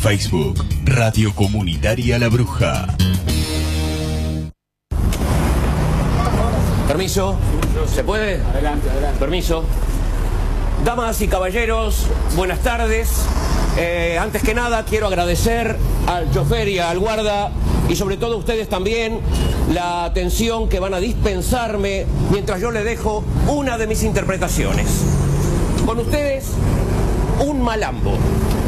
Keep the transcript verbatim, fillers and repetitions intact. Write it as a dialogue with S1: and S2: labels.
S1: Facebook, Radio Comunitaria La Bruja.
S2: Permiso, ¿se puede?
S3: Adelante, adelante.
S2: Permiso. Damas y caballeros, buenas tardes. Eh, antes que nada quiero agradecer al chofer y al guarda y sobre todo a ustedes también la atención que van a dispensarme mientras yo le dejo una de mis interpretaciones. Con ustedes, un malambo.